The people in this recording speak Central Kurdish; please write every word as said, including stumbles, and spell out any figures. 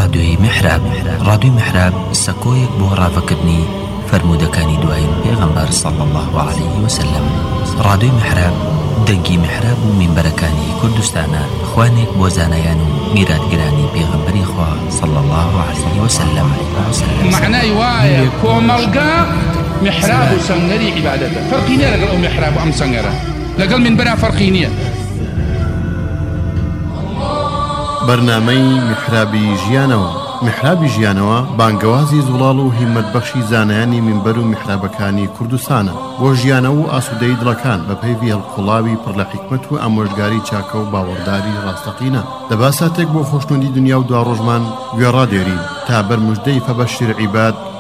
ڕادیۆی میحراب. ڕادیۆی میحراب سەکۆیەک بۆ ڕاوەکردنی فرمودەکانی دوایین پێغەمبەر صلی الله عليه وسلم. ڕادیۆی میحراب دەنگی میحراب و مینبەرەکانی کوردستانە، خوانێک بۆ زانایان و میراتگرانی پێغەمبەری خوا صلی الله عليه وسلم. معنای وایە کۆمەڵگا محراب و سەنگەری عیبادەتە. فەرقی نییە لەگەڵ ئەو محراب و ئەم سەنگەرە، لەگەڵ مینبەرە فەرقی نییە. بەرنامەی میحرابی ژیانەوە. میحرابی ژیانەوە بانگەوازی زوڵاڵ و هیممەتبەخشی زانایانی مینبەر و میحرابەکانی کوردستانە بۆ ژیانەوە و ئاسوودەی دڵەکان بە پەیوی هەڵقوڵاوی پڕ لە حیکمەت و ئامۆژگاری چاکە و باوەڕداری ڕاستەقینە. دەباساتێک بۆ خۆشنودی دنیا و دواڕۆژمان گوێڕادێرین تا بەرموژدەی فەبەشیر عیباد